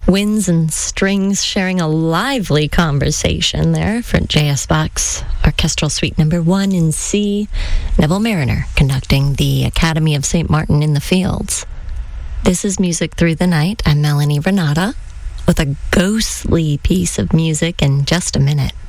Winds and strings sharing a lively conversation there for J.S. Bach's Orchestral Suite Number 1 in C. Neville Marriner conducting the Academy of St. Martin in the Fields. This is Music Through the Night. I'm Melanie Renata with a ghostly piece of music in just a minute.